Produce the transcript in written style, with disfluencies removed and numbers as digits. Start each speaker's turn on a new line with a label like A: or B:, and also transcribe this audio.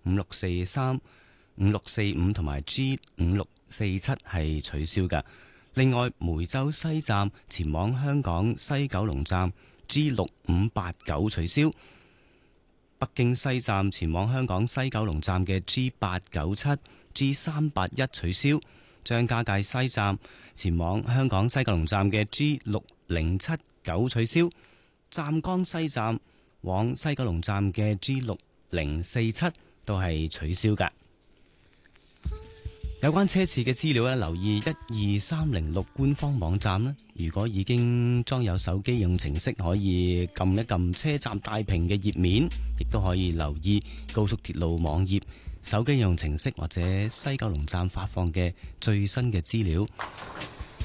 A: 5643、5645同埋 G5647 係取消嘅。另外，梅州西站前往香港西九龍站 G6589 取消，北京西站前往香港西九龍站嘅 G897、G381 取消，張家界西站前往香港西九龍站嘅 G6079 取消，湛江西站往西九龍站嘅 G6047 都係取消嘅。有關車次嘅資料咧，留意12306官方網站啦。如果已經裝有手機應用程式，可以撳一撳車站大屏嘅頁面，亦都可以留意高速鐵路網頁、手機應用程式或者西九龍站發放嘅最新嘅資料。